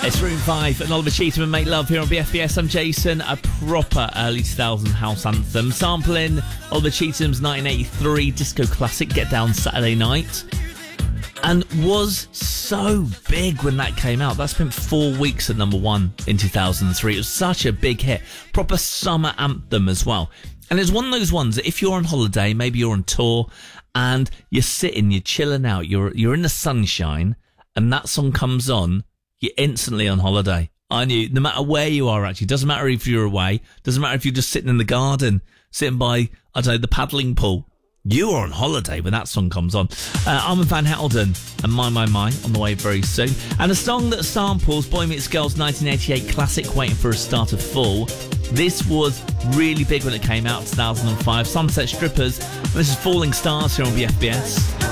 It's Room 5 and Oliver Cheatham and Make Love here on BFBS. I'm Jason, a proper early 2000s house anthem. Sampling Oliver Cheatham's 1983 disco classic, Get Down Saturday Night. And was so big when that came out. That spent 4 weeks at number 1 in 2003. It was such a big hit. Proper summer anthem as well. And it's one of those ones that if you're on holiday, maybe you're on tour, and you're sitting, you're chilling out, you're in the sunshine, and that song comes on, you're instantly on holiday. I knew, no matter where you are actually, doesn't matter if you're away, doesn't matter if you're just sitting in the garden, sitting by, I don't know, the paddling pool. You are on holiday when that song comes on. Armand Van Helden and My on the way very soon. And a song that samples Boy Meets Girl's 1988 classic Waiting for a Star to Fall. This was really big when it came out, 2005. Sunset Strippers. This is Falling Stars here on BFBS.